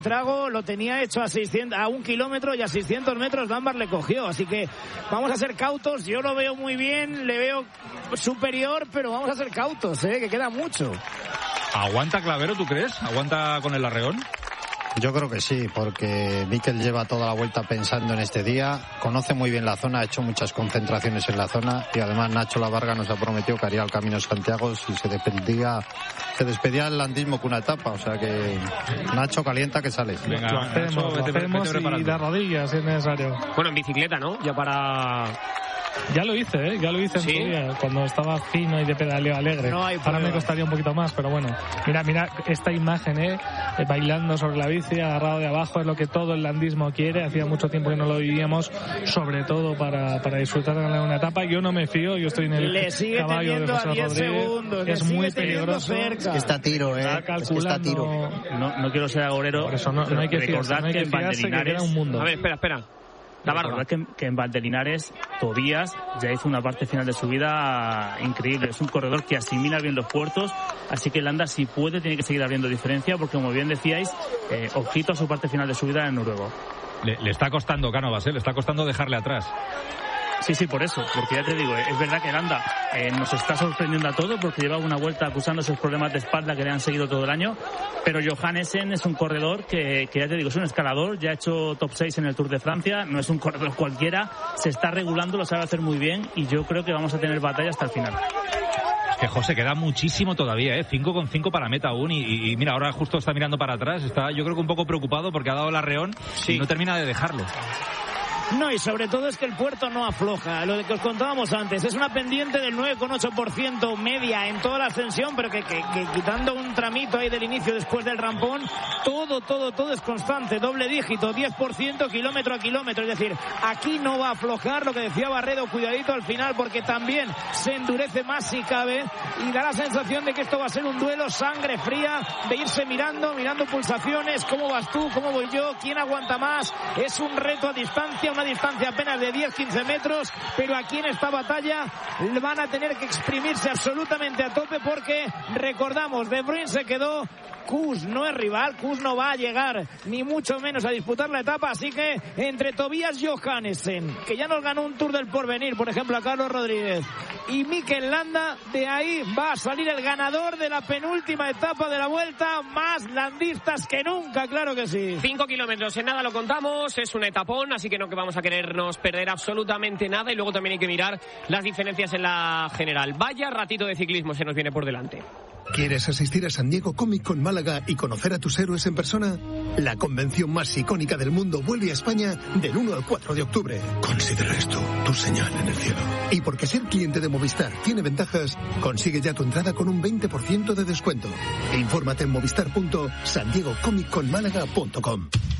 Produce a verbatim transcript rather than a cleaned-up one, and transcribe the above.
Trago lo tenía hecho a seiscientos, a un kilómetro y a seiscientos metros Dunbar le cogió, así que vamos a ser cautos. Yo lo veo muy bien, le veo superior, pero vamos a ser cautos, ¿eh? Que queda mucho. ¿Aguanta Clavero, tú crees? ¿Aguanta con el Arreón? Yo creo que sí, porque Mikel lleva toda la vuelta pensando en este día, conoce muy bien la zona, ha hecho muchas concentraciones en la zona y además Nacho Lavarga nos ha prometido que haría el Camino de Santiago si se despedía, se despedía el landismo con una etapa, o sea que Nacho calienta que sale. Venga, lo hacemos, Nacho, lo hacemos y de rodillas si es necesario. Bueno, en bicicleta, ¿no? Ya para... Ya lo hice, ¿eh? Ya lo hice en ¿Sí? su día, cuando estaba fino y de pedaleo alegre. No hay Ahora me costaría un poquito más, pero bueno. Mira, mira esta imagen, ¿eh? Bailando sobre la bici, agarrado de abajo, es lo que todo el landismo quiere. Hacía mucho tiempo que no lo vivíamos, sobre todo para, para disfrutar de una etapa. Yo no me fío, yo estoy en el Le sigue caballo de José a diez Rodríguez. segundos, es muy peligroso. Es que está a tiro, ¿eh? Está calculando... Es que está a tiro. No, no quiero ser agorero. Por eso no, no hay que fiarse, no hay que en fiarse, que queda un mundo. A ver, espera, espera. Recordad que, que en Valdelinares Tobías ya hizo una parte final de su vida increíble. Es un corredor que asimila bien los puertos, así que Landa, si puede, tiene que seguir abriendo diferencia, porque como bien decíais, eh, ojito a su parte final de su vida en noruego. Le, le está costando, Cánovas, ¿eh? Le está costando dejarle atrás. Sí, sí, por eso, porque ya te digo, es verdad que Landa eh, nos está sorprendiendo a todos porque lleva una vuelta acusando esos problemas de espalda que le han seguido todo el año, pero Johannesen es un corredor que, que ya te digo, es un escalador, ya ha hecho top seis en el Tour de Francia, no es un corredor cualquiera, se está regulando, lo sabe hacer muy bien y yo creo que vamos a tener batalla hasta el final. Que José, queda muchísimo todavía, ¿eh? cinco con cinco para meta aún y, y, y mira, ahora justo está mirando para atrás, está yo creo que un poco preocupado porque ha dado el Arreón sí. y no termina de dejarlo. No, y sobre todo es que el puerto no afloja, lo que os contábamos antes, es una pendiente del nueve coma ocho por ciento media en toda la ascensión, pero que, que, que quitando un tramito ahí del inicio después del rampón, todo, todo, todo es constante, doble dígito, diez por ciento kilómetro a kilómetro, es decir, aquí no va a aflojar, lo que decía Barredo, cuidadito al final, porque también se endurece más si cabe, y da la sensación de que esto va a ser un duelo sangre fría, de irse mirando, mirando pulsaciones, cómo vas tú, cómo voy yo, quién aguanta más, es un reto a distancia, una distancia apenas de diez a quince metros, pero aquí en esta batalla van a tener que exprimirse absolutamente a tope porque recordamos, De Bruyne se quedó, Kuss no es rival, Kuss no va a llegar ni mucho menos a disputar la etapa, así que entre Tobías Johannesen, que ya nos ganó un Tour del Porvenir, por ejemplo a Carlos Rodríguez, y Mikel Landa, de ahí va a salir el ganador de la penúltima etapa de la Vuelta, más landistas que nunca, claro que sí. Cinco kilómetros, en nada lo contamos, es un etapón, así que no que vamos a querernos perder absolutamente nada y luego también hay que mirar las diferencias en la general. Vaya ratito de ciclismo se nos viene por delante. ¿Quieres asistir a San Diego Comic Con Málaga y conocer a tus héroes en persona? La convención más icónica del mundo vuelve a España del uno al cuatro de octubre. Considera esto tu señal en el cielo. Y porque ser cliente de Movistar tiene ventajas, consigue ya tu entrada con un veinte por ciento de descuento. E infórmate en movistar punto san diego comic con málaga punto com.